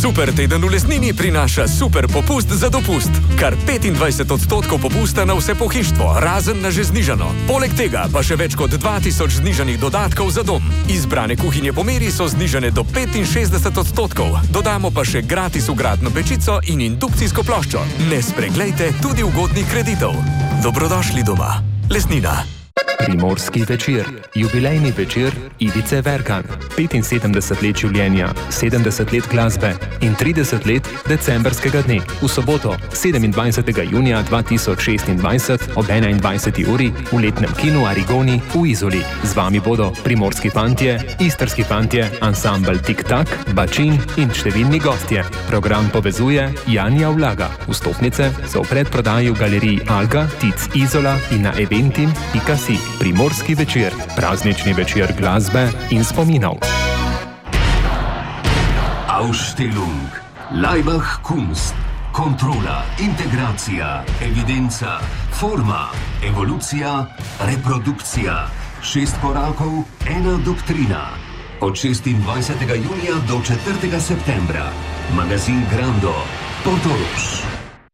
Super teden v Lesnini prinaša super popust za dopust. Kar 25% popusta na vse pohištvo, razen na že znižano. Poleg tega pa še več kot 2000 znižanih dodatkov za dom. Izbrane kuhinje po meri so znižane do 65%. Dodamo pa še gratis vgradno pečico in indukcijsko ploščo. Ne spreglejte tudi ugodnih kreditov. Dobrodošli doma. Lesnina. Primorski večer. Jubilejni večer Ivice Verkan. 75 let življenja, 70 let glasbe in 30 let decembrskega dne. V soboto, 27. junija 2026 ob 21. uri v letnem kinu Arigoni v Izoli. Z vami bodo primorski fantje, istrski fantje, ansambel Tik Tak, Bačin in številni gostje. Program povezuje Janja Vlaga. Vstopnice so v predprodaji v galeriji Alga, Tic Izola in na eventim.si. Primorski večer, praznični večer glasbe in spominov. Ausstellung, Leibach Kunst, kontrola, integracija, evidenca, forma, evolucija, reprodukcija, 6 korakov, 1 doktrina. Od 26. junija do 4. septembra. Magazin Grando, Portorož.